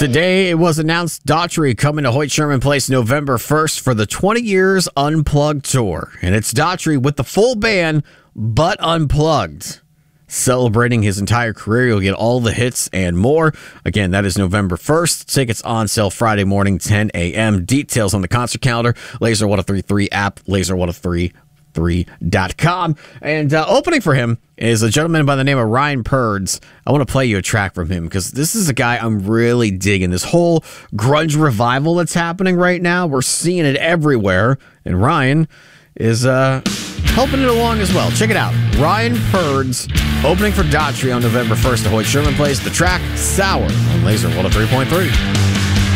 Today, it was announced Daughtry coming to Hoyt Sherman Place November 1st for the 20 Years Unplugged Tour. And it's Daughtry with the full band, but unplugged. Celebrating his entire career, you'll get all the hits and more. Again, that is November 1st. Tickets on sale Friday morning, 10 a.m. Details on the concert calendar, Laser1033 app, Laser1033.com. And opening for him is a gentleman by the name of Ryan Purds. I want to play you a track from him because this is a guy I'm really digging. This whole grunge revival that's happening right now, we're seeing it everywhere. And Ryan is helping it along as well. Check it out. Ryan Purds opening for Daughtry on November 1st at Hoyt Sherman Place. The track, Sour, on Laser 103.3.